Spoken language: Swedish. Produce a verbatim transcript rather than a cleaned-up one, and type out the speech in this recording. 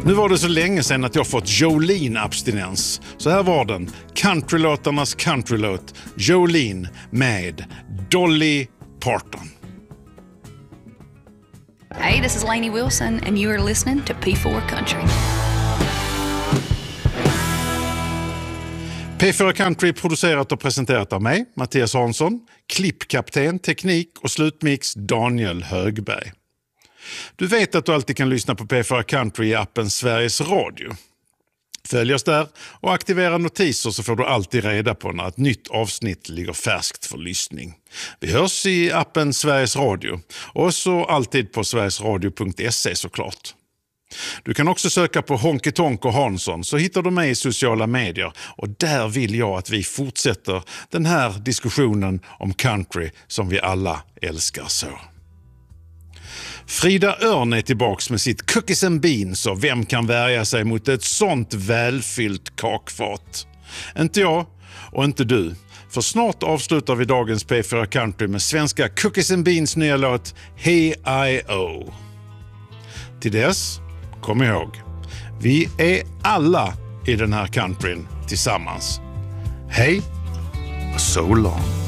Nu var det så länge sedan att jag fått Jolene-abstinens. Så här var den. Countrylåtarnas countrylåt. Jolene med Dolly Parton. Hey, this is Lainey Wilson and you are listening to P four Country. P fyra Country producerat och presenterat av mig, Mattias Hansson, klippkapten, teknik och slutmix Daniel Högberg. Du vet att du alltid kan lyssna på P fyra Country i appen Sveriges Radio. Följ oss där och aktivera notiser så får du alltid reda på när ett nytt avsnitt ligger färskt för lyssning. Vi hörs i appen Sveriges Radio och så alltid på sverigesradio punkt se såklart. Du kan också söka på Honky Tonk och Hansson så hittar du mig i sociala medier och där vill jag att vi fortsätter den här diskussionen om country som vi alla älskar så. Frida Örn är tillbaks med sitt Cookies and Beans och vem kan värja sig mot ett sånt välfyllt kakfat? Inte jag och inte du. För snart avslutar vi dagens P fyra Country med svenska Cookies and Beans nya låt Hey I O. Till dess, kom ihåg, vi är alla i den här countryn tillsammans. Hej och so long.